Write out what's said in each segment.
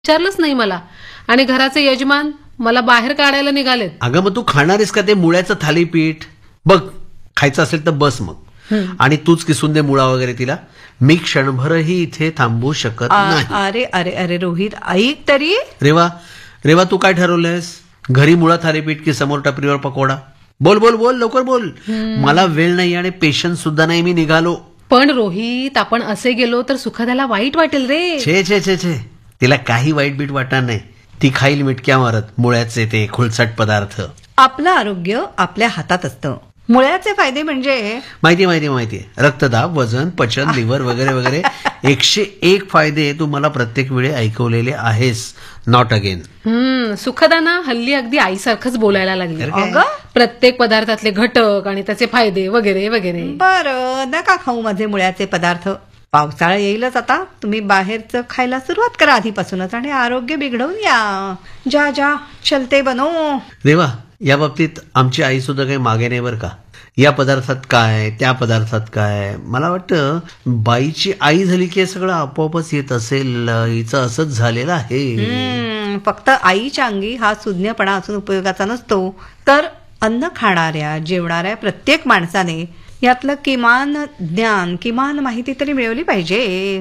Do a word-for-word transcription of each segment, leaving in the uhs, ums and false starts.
विचारलंच नाही मला. आणि घराचे यजमान मला बाहेर काढायला निघालेत. अगं मग तू खाणारीस का ते मुळ्याचं थालीपीठ? बघ, खायचं असेल तर बस मग, आणि तूच किसून दे मुळा वगैरे तिला. मी क्षणभरही इथे थांबू शकत नाही. अरे अरे अरे रोहित, ऐक तरी. रेवा रेवा तू काय ठरवलंयस? घरी मुळा थालीपीठ की समोर टपरीवर पकोडा? बोल बोल बोल, लवकर बोल. मला वेळ नाही आणि पेशन्स सुद्धा नाही. मी निघालो. पण रोहित, आपण असे गेलो तर सुखदाला वाईट वाटेल रे. छे छे छे छे तिला काही वाईट बीट वाटणार नाही. ती खाईल मिटक्या मारत मुळ्याचे ते खुळचट पदार्थ. आपलं आरोग्य आपल्या हातात असतं. मुळ्याचे फायदे म्हणजे माहिती माहिती माहिती रक्तदाब, वजन, पचन, लिव्हर वगैरे वगैरे एकशे एक फायदे तू मला प्रत्येक वेळी ऐकवलेले आहेस. Not again. हम्म सुखदा ना हल्ली अगदी आईसारखंच बोलायला लागली. अगं, प्रत्येक पदार्थातले घटक आणि त्याचे फायदे वगैरे वगैरे. बरं, नका खाऊ माझे मुळ्याचे पदार्थ. पावसाळा येईलच आता. तुम्ही बाहेरचं खायला सुरुवात करा आधीपासूनच आणि आरोग्य बिघडवून या. जा जा चलते बनो. देवा, या बाबतीत आमची आई सुद्धा काही मागे नाही बरं का. या पदार्थात काय, त्या पदार्थात काय. मला वाटतं बाईची आई झाली की सगळं आपोआपच येत असेल. हिचं असंच झालेलं आहे. फक्त आईच्या अंगी हा सुज्ञपणा असून उपयोगाचा नसतो, तर अन्न खाणाऱ्या जेवणाऱ्या प्रत्येक माणसाने यातलं किमान ज्ञान, किमान माहिती तरी मिळवली पाहिजे.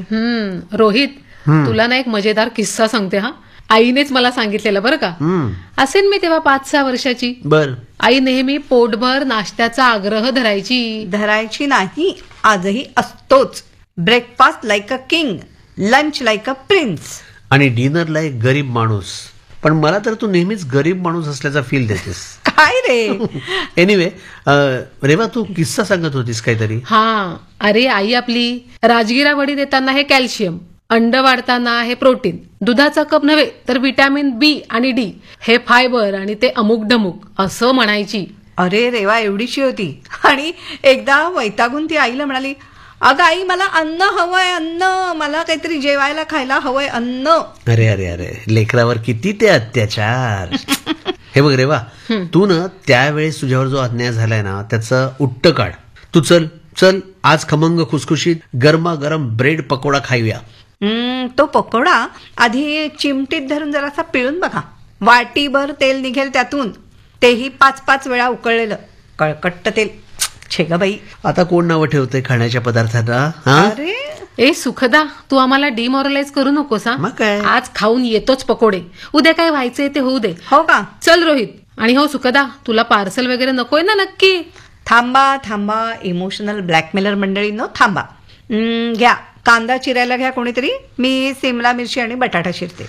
हम्म रोहित, तुला ना एक मजेदार किस्सा सांगते. हा आईनेच मला सांगितलेलं बरं का. असेल मी तेव्हा पाच सहा वर्षाची. बर. आई नेहमी पोटभर नाश्त्याचा आग्रह धरायची. धरायची नाही, आजही असतोच. Breakfast like a king, lunch like a prince, आणि डिनर लाईक गरीब माणूस. पण मला तर तू नेहमीच गरीब माणूस असल्याचा फील देतेस. काय रे. एनिवे, रेवा तू किस्सा सांगत होतीस काहीतरी. हा, अरे आई आपली राजगिरा वडी देताना हे कॅल्शियम, अंड वाढताना हे प्रोटीन, दुधाचा कप नव्हे तर विटॅमिन बी आणि डी हे फायबर, आणि ते अमुक ढमुक असं म्हणायची. अरे रेवा एवढीशी होती. आणि एकदा वैतागून ती आईला म्हणाली, अगं आई मला अन्न हवंय, अन्न, मला काहीतरी जेवायला खायला हवंय, अन्न. अरे अरे अरे लेकरावर किती ते अत्याचार. हे बघ रेवा, तू ना त्यावेळेस तुझ्यावर जो अन्याय झालाय ना त्याचं उट्ट काढ. तू चल चल आज खमंग खुसखुशीत गरमागरम ब्रेड पकोडा खाऊया. हम्म तो पकोडा आधी चिमटीत धरून जरासा पिळून बघा. वाटीभर तेल निघेल त्यातून, तेही पाच पाच वेळा उकळलेलं कळकट्ट तेल. छे ग बाई, आता कोण नावं ठेवतंय खाण्याच्या पदार्थांना? अरे ए सुखदा, तू आम्हाला डिमॉरलाइज करू नकोस. मग काय? आज खाऊन येतोच पकोडे, उद्या काय व्हायचंय ते होऊ दे. हो का? चल रोहित. आणि हो सुखदा, तुला पार्सल वगैरे नकोय ना? नक्की थांबा थांबा, इमोशनल ब्लॅकमेलर मंडळींनो थांबा. घ्या कांदा चिरायला घ्या कोणीतरी. मी सिमला मिरची आणि बटाटा चिरते.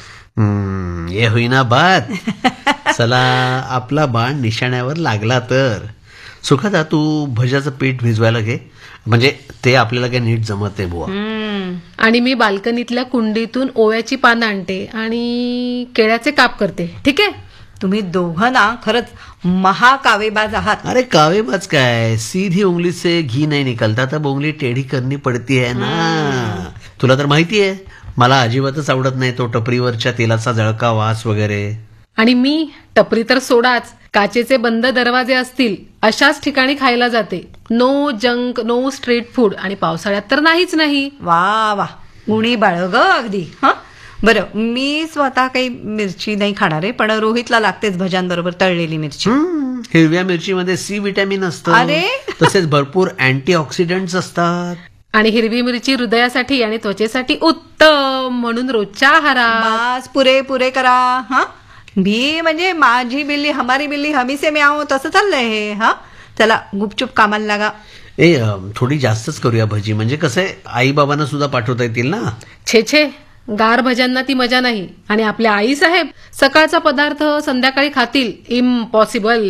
ये होईना बाद. चला आपला बाण निशाण्यावर लागला तर. सुखदा तू भज्याचं पीठ भिजवायला घे, म्हणजे ते आपल्याला काही नीट जमत नाही बुवा. आणि मी बाल्कनीतल्या कुंडीतून ओव्याची पानं आणते आणि केळ्याचे काप करते. ठीक आहे? तुम्ही दोघं ना खरंच महाकावेबाज आहात. अरे कावेबाज काय, सीधी उंगली से घी नाही निकलता तर उंगली टेढ़ी करनी पडती है ना. तुला तर माहिती आहे मला अजिबातच आवडत नाही तो टपरीवरच्या तेलाचा जळका वास वगैरे. आणि मी टपरी तर सोडाच, काचेचे बंद दरवाजे असतील अशाच ठिकाणी खायला जाते. No junk, no street food. आणि पावसाळ्यात तर नाहीच नाही. वा वा, गुणी बाळ ग अगदी. हा बरं, मी स्वतः काही मिरची नाही खाणार आहे, पण रोहितला लागतेच भज्यांबरोबर तळलेली मिरची. हिरव्या मिरचीमध्ये सी विटॅमिन असतं. अरे तसेच भरपूर अँटीऑक्सिडंट्स असतात. आणि हिरवी मिरची हृदयासाठी आणि त्वचेसाठी उत्तम, म्हणून रोजच्या आहारात. बस, पुरे पुरे करा. हा भी म्हणजे माझी बिल्ली हमारी बिल्ली हमी से म्याओ तसं चाललंय हे. हा चला गुपचूप कामाला लागा. ए थोडी जास्तच करूया भजी, म्हणजे कसं आहे आई बाबांना सुद्धा पाठवता येतील ना. छे छे, गार भज्यांना ती मजा नाही. आणि आपल्या आई साहेब सकाळचा पदार्थ संध्याकाळी खातील, इम्पॉसिबल.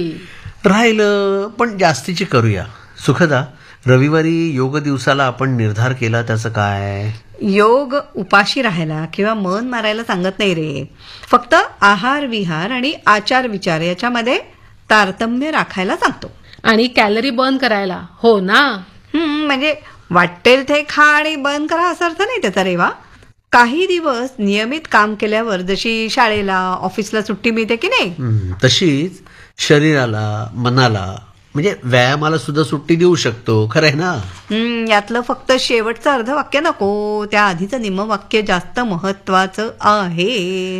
राहिलं पण जास्तीची करूया. सुखदा, रविवारी योग दिवसाला आपण निर्धार केला त्याचं काय? योग उपाशी राहायला किंवा मन मारायला सांगत नाही रे. फक्त आहार विहार आणि आचार विचार याच्यामध्ये तारतम्य राखायला सांगतो. आणि कॅलरी बर्न करायला. हो ना? हम्म म्हणजे वाटेल ते खा आणि बर्न करा असा अर्थ नाही त्याचा रेवा. काही दिवस नियमित काम केल्यावर जशी शाळेला ऑफिसला सुट्टी मिळते की नाही, तशीच शरीराला, मनाला म्हणजे व्यायामाला सुद्धा सुट्टी देऊ शकतो, खरं आहे ना? हम्म, यातलं फक्त शेवटचं अर्ध वाक्य नको, त्या आधीचं निम्म वाक्य जास्त महत्वाचं आहे.